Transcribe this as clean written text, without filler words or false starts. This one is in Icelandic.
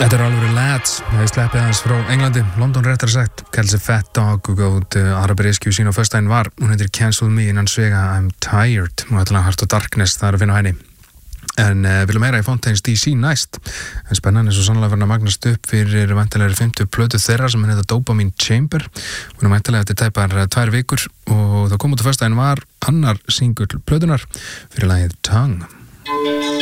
Þetta alveg Lads, það sleppið hans frá Englandi, London réttar sagt, Kelsey Fat Dog og góð araberískju sín á föstudaginn var, hún heitir Cancel Me innan svega I'm Tired, hún ætlaði Heart of Darkness, það að finna á henni. En viljum meira í Fontaines DC næst, en spennan svo sannlega fyrir að magnast upp fyrir væntanlegri 50 plötu þeirra sem heitir Dopamine Chamber, hún væntanlega eftir tæpar 2 vikur og það kom út á föstudaginn var annar singull plötunar fyrir lagið Tongue.